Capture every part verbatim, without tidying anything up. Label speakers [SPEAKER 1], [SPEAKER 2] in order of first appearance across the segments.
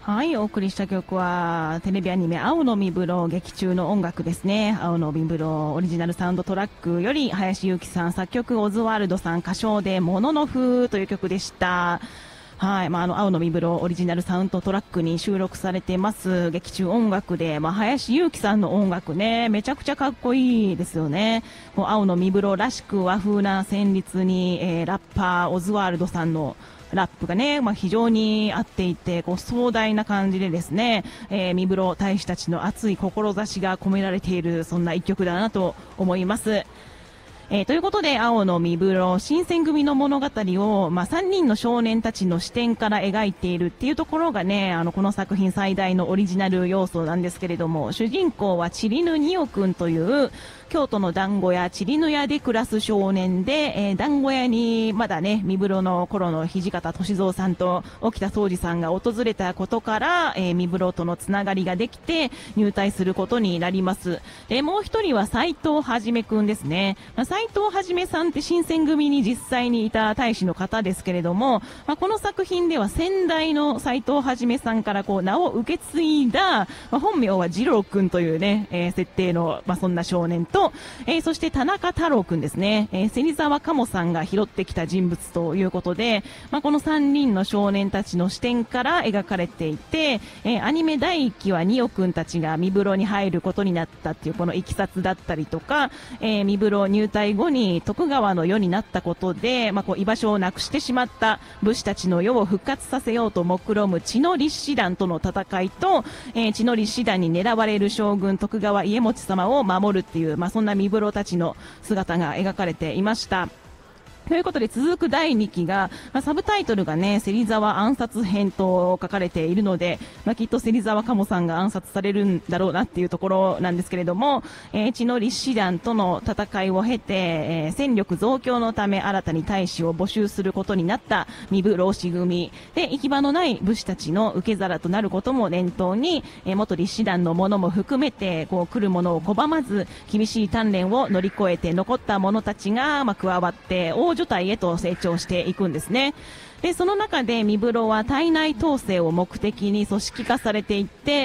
[SPEAKER 1] はい、お送りした曲はテレビアニメ青の御風呂劇中の音楽ですね。青の御風呂オリジナルサウンドトラックより林裕樹さん作曲、オズワルドさん歌唱でものの風という曲でした。はい、まあ、あの青の御風呂オリジナルサウンドトラックに収録されてます劇中音楽で、まあ、林裕樹さんの音楽ね、めちゃくちゃかっこいいですよね。もう青の御風呂らしく和風な旋律に、えー、ラッパーオズワルドさんのラップがね、まあ、非常に合っていて、こう壮大な感じでですね、えー、御風呂大使たちの熱い志が込められている、そんな一曲だなと思います。えー、ということで、青の御風呂新選組の物語を、まあ、さんにんの少年たちの視点から描いているっていうところがね、あのこの作品最大のオリジナル要素なんですけれども、主人公はチリヌニオくんという京都の団子屋チリヌ屋で暮らす少年で、えー、団子屋にまだね御風呂の頃の土方歳三さんと沖田総司さんが訪れたことから、えー、御風呂とのつながりができて入隊することになります。でもう一人は斉藤はじめくんですね。まあ、斉藤はじめさんって新選組に実際にいた大使の方ですけれども、まあ、この作品では先代の斉藤はじめさんからこう名を受け継いだ、まあ、本名は二郎くんというね、えー、設定の、まあ、そんな少年とえー、そして田中太郎くんですね、えー、芹沢鴨さんが拾ってきた人物ということで、まあ、このさんにんの少年たちの視点から描かれていて、えー、アニメ第一期はニオくんたちが御風呂に入ることになったっていうこのいきさつだったりとか、えー、御風呂入隊後に徳川の世になったことで、まあ、こう居場所をなくしてしまった武士たちの世を復活させようと目論む血の立志団との戦いと、えー、血の立志団に狙われる将軍徳川家茂様を守るっていう、まあ、そんな御風呂たちの姿が描かれていました。ということで続くだいにきが、まあ、サブタイトルがね芹沢暗殺編と書かれているので、まあ、きっと芹沢鴨さんが暗殺されるんだろうなっていうところなんですけれども、えー、血の立志団との戦いを経て、えー、戦力増強のため新たに大使を募集することになった壬生浪士組で、行き場のない武士たちの受け皿となることも念頭に、えー、元立志団の者も含めてこう来る者を拒まず厳しい鍛錬を乗り越えて残った者たちが、まあ、加わって大所帯へと成長していくんですね。でその中で御風呂は体内統制を目的に組織化されていって、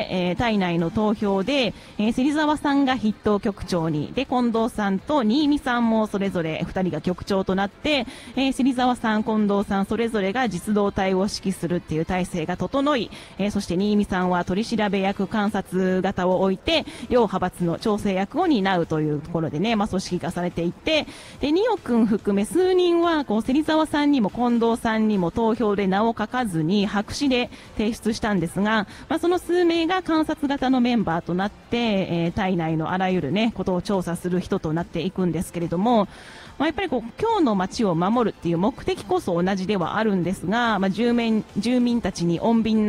[SPEAKER 1] えー、体内の投票で、えー、芹沢さんが筆頭局長にで近藤さんと新見さんもそれぞれふたりが局長となって、えー、芹沢さん近藤さんそれぞれが実動隊を指揮するっていう体制が整い、えー、そして新見さんは取り調べ役観察型を置いて両派閥の調整役を担うというところでね、まあ、組織化されていってで二尾君含め数人はこう芹沢さんにも近藤さんにも投票で名を書かずに白紙で提出したんですが、まあ、その数名が観察型のメンバーとなって、えー、体内のあらゆる、ね、ことを調査する人となっていくんですけれども、まあ、やっぱりこう今日の街を守るっていう目的こそ同じではあるんですが、まあ、住民住民たちに穏便な